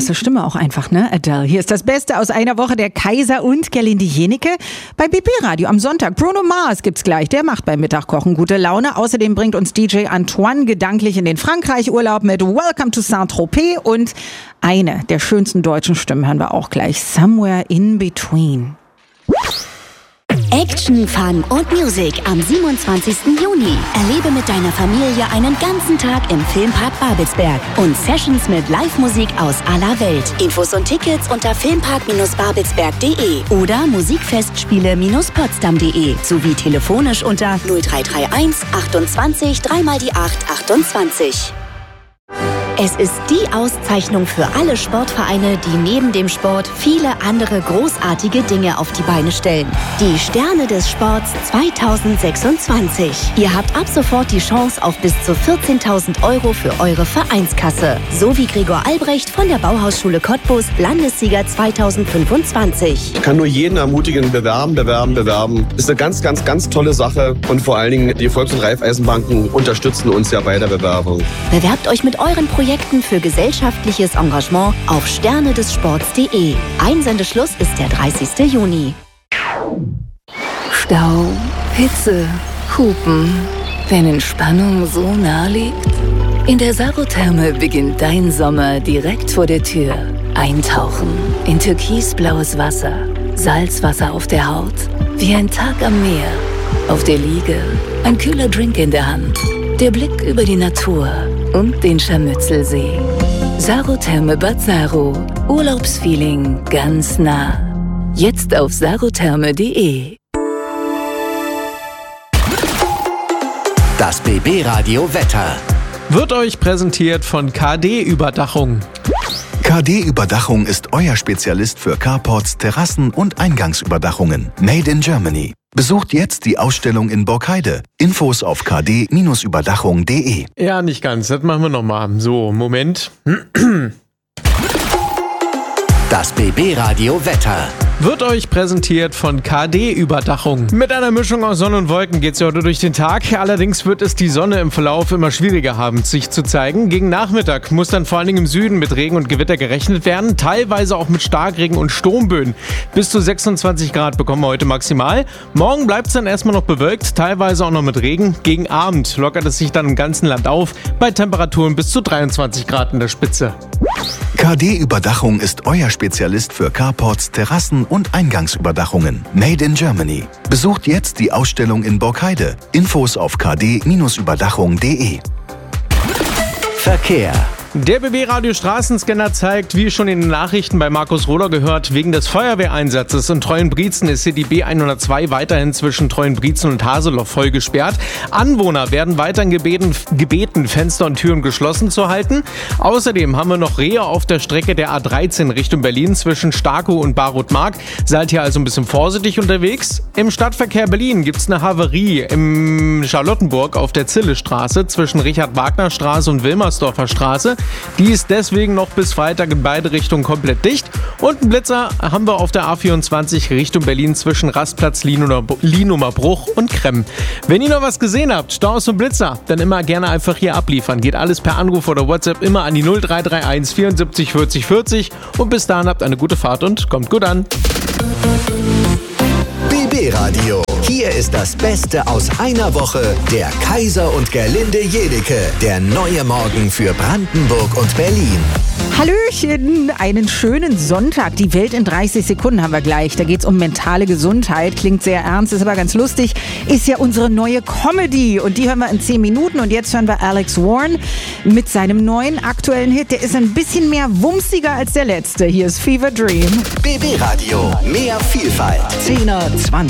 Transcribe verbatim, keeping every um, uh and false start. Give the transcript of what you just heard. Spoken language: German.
Klasse Stimme auch einfach, ne? Adele. Hier ist das Beste aus einer Woche der Kaiser und Gerlinde Jenecke bei B B Radio am Sonntag. Bruno Mars gibt's gleich. Der macht beim Mittagkochen gute Laune. Außerdem bringt uns D J Antoine gedanklich in den Frankreich-Urlaub mit Welcome to Saint-Tropez und eine der schönsten deutschen Stimmen hören wir auch gleich. Somewhere in Between. Action, Fun und Music am siebenundzwanzigsten Juni. Erlebe mit deiner Familie einen ganzen Tag im Filmpark Babelsberg und Sessions mit Live-Musik aus aller Welt. Infos und Tickets unter filmpark babelsberg punkt de oder musikfestspiele potsdam punkt de sowie telefonisch unter null drei drei eins achtundzwanzig drei mal die acht achtundzwanzig. Es ist die Auszeichnung für alle Sportvereine, die neben dem Sport viele andere großartige Dinge auf die Beine stellen. Die Sterne des Sports zweitausendsechsundzwanzig. Ihr habt ab sofort die Chance auf bis zu vierzehntausend Euro für eure Vereinskasse. So wie Gregor Albrecht von der Bauhausschule Cottbus, Landessieger zweitausendfünfundzwanzig. Ich kann nur jeden ermutigen, bewerben, bewerben, bewerben. Ist eine ganz, ganz, ganz tolle Sache. Und vor allen Dingen, die Volks- und Raiffeisenbanken unterstützen uns ja bei der Bewerbung. Bewerbt euch mit euren Projekten für gesellschaftliches Engagement auf sterne des sports punkt de. Einsendeschluss ist der dreißigsten Juni. Stau, Hitze, Hupen. Wenn Entspannung so nah liegt? In der Sarotherme beginnt dein Sommer direkt vor der Tür. Eintauchen in türkisblaues Wasser, Salzwasser auf der Haut, wie ein Tag am Meer. Auf der Liege ein kühler Drink in der Hand, der Blick über die Natur und den Scharmützelsee. Sarotherme Bad Saro. Urlaubsfeeling ganz nah. Jetzt auf sarotherme punkt de. Das B B Radio Wetter wird euch präsentiert von K D-Überdachung. K D-Überdachung ist euer Spezialist für Carports, Terrassen und Eingangsüberdachungen. Made in Germany. Besucht jetzt die Ausstellung in Borkheide. Infos auf k d überdachung punkt de. Ja, nicht ganz. Das machen wir nochmal. So, Moment. Das B B Radio Wetter wird euch präsentiert von K D-Überdachung. Mit einer Mischung aus Sonne und Wolken geht es heute durch den Tag. Allerdings wird es die Sonne im Verlauf immer schwieriger haben, sich zu zeigen. Gegen Nachmittag muss dann vor allen Dingen im Süden mit Regen und Gewitter gerechnet werden. Teilweise auch mit Starkregen und Sturmböen. Bis zu sechsundzwanzig Grad bekommen wir heute maximal. Morgen bleibt es dann erstmal noch bewölkt, teilweise auch noch mit Regen. Gegen Abend lockert es sich dann im ganzen Land auf, bei Temperaturen bis zu dreiundzwanzig Grad in der Spitze. K D-Überdachung ist euer Spezialist für Carports, Terrassen und Eingangsüberdachungen. Made in Germany. Besucht jetzt die Ausstellung in Borkheide. Infos auf k d überdachung punkt de. Verkehr. Der B B-Radio Straßenscanner zeigt, wie schon in den Nachrichten bei Markus Rohler gehört, wegen des Feuerwehreinsatzes in Treuenbrietzen ist hier die B hundertzwei weiterhin zwischen Treuenbrietzen und Haseloch voll gesperrt. Anwohner werden weiterhin gebeten, gebeten, Fenster und Türen geschlossen zu halten. Außerdem haben wir noch Rehe auf der Strecke der A dreizehn Richtung Berlin zwischen Starkow und Barrotmark. Seid hier also ein bisschen vorsichtig unterwegs. Im Stadtverkehr Berlin gibt es eine Havarie im Charlottenburg auf der Zillestraße zwischen Richard-Wagner-Straße und Wilmersdorfer Straße. Die ist deswegen noch bis Freitag in beide Richtungen komplett dicht. Und einen Blitzer haben wir auf der A vierundzwanzig Richtung Berlin zwischen Rastplatz, Lienumer Bruch und Kremm. Wenn ihr noch was gesehen habt, Staus und Blitzer, dann immer gerne einfach hier abliefern. Geht alles per Anruf oder WhatsApp immer an die null drei drei eins vierundsiebzig vierzig vierzig. Und bis dahin habt eine gute Fahrt und kommt gut an. B B Radio. Hier ist das Beste aus einer Woche der Kaiser und Gerlinde Jenecke. Der neue Morgen für Brandenburg und Berlin. Hallöchen, einen schönen Sonntag. Die Welt in dreißig Sekunden haben wir gleich. Da geht's um mentale Gesundheit. Klingt sehr ernst, ist aber ganz lustig. Ist ja unsere neue Comedy. Und die hören wir in zehn Minuten. Und jetzt hören wir Alex Warren mit seinem neuen aktuellen Hit. Der ist ein bisschen mehr wumsiger als der letzte. Hier ist Fever Dream. B B Radio. Mehr Vielfalt. zehner, zwanziger.